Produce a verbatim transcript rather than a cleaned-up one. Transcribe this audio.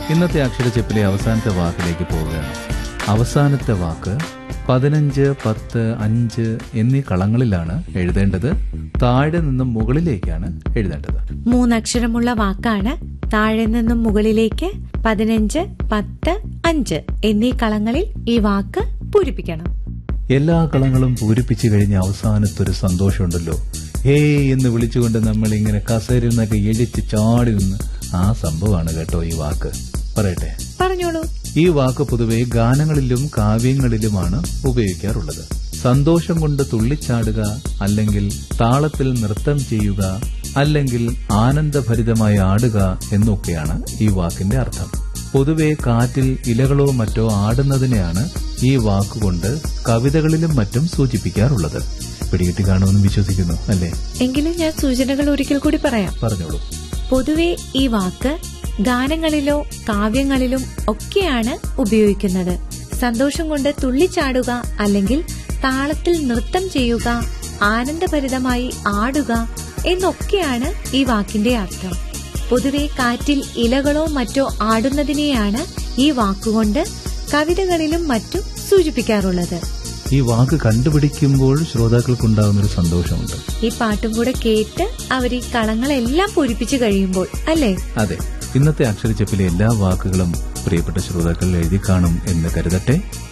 ഇന്നത്തെ അക്ഷരച്ചെപ്പിലെ അവസാനത്തെ വാക്കിലേക്ക് പോവുകയാണ്. അവസാനത്തെ വാക്ക് പതിനഞ്ച്, പത്ത്, അഞ്ച് എന്നീ കളങ്ങളിലാണ് എഴുതേണ്ടത്. താഴെ നിന്നും മുകളിലേക്കാണ് എഴുതേണ്ടത്. മൂന്നക്ഷരമുള്ള വാക്കാണ്. താഴെ നിന്നും മുകളിലേക്ക് പതിനഞ്ച്, പത്ത്, അഞ്ച് എന്നീ കളങ്ങളിൽ ഈ വാക്ക് പൂരിപ്പിക്കണം. എല്ലാ കളങ്ങളും പൂരിപ്പിച്ചു കഴിഞ്ഞ അവസാനത്തൊരു സന്തോഷമുണ്ടല്ലോ. ഹേ എന്ന് വിളിച്ചുകൊണ്ട് നമ്മൾ ഇങ്ങനെ കസേരയിൽ നിന്നൊക്കെ എഴിച്ച് ചാടി നിന്ന് ആ സംഭവമാണ് കേട്ടോ ഈ വാക്ക്. പറയട്ടെ? പറഞ്ഞോളൂ. ഈ വാക്ക് പൊതുവെ ഗാനങ്ങളിലും കാവ്യങ്ങളിലുമാണ് ഉപയോഗിക്കാറുള്ളത്. സന്തോഷം കൊണ്ട് തുള്ളിച്ചാടുക, അല്ലെങ്കിൽ താളത്തിൽ നൃത്തം ചെയ്യുക, അല്ലെങ്കിൽ ആനന്ദഭരിതമായി ആടുക എന്നൊക്കെയാണ് ഈ വാക്കിന്റെ അർത്ഥം. പൊതുവെ കാറ്റിൽ ഇലകളോ മറ്റോ ആടുന്നതിനെയാണ് ഈ വാക്കുകൊണ്ട് കവിതകളിലും മറ്റും സൂചിപ്പിക്കാറുള്ളത്. പിടികിട്ടി കാണുമെന്ന് വിശ്വസിക്കുന്നു, അല്ലേ? എങ്കിലും ഞാൻ സൂചനകൾ ഒരിക്കൽ കൂടി പറയാം. പറഞ്ഞോളൂ. പൊതുവെ ഈ വാക്ക് ഗാനങ്ങളിലോ കാവ്യങ്ങളിലും ഒക്കെയാണ് ഉപയോഗിക്കുന്നത്. സന്തോഷം കൊണ്ട് തുള്ളിച്ചാടുക, അല്ലെങ്കിൽ താളത്തിൽ നൃത്തം ചെയ്യുക, ആനന്ദഭരിതമായി ആടുക എന്നൊക്കെയാണ് ഈ വാക്കിന്റെ അർത്ഥം. പൊതുവെ കാറ്റിൽ ഇലകളോ മറ്റോ ആടുന്നതിനെയാണ് ഈ വാക്കുകൊണ്ട് കവിതകളിലും മറ്റും സൂചിപ്പിക്കാറുള്ളത്. ഈ വാക്ക് കണ്ടുപിടിക്കുമ്പോൾ ശ്രോതാക്കൾക്കുണ്ടാകുന്നൊരു സന്തോഷമുണ്ട്. ഈ പാട്ടും കൂടെ കേട്ട് അവർ ഈ കളങ്ങളെല്ലാം പൂരിപ്പിച്ചു കഴിയുമ്പോൾ, അല്ലേ? അതെ. ഇന്നത്തെ അക്ഷരച്ചെപ്പിലെ എല്ലാ വാക്കുകളും പ്രിയപ്പെട്ട ശ്രോതാക്കൾ എഴുതി കാണും എന്ന് കരുതട്ടെ.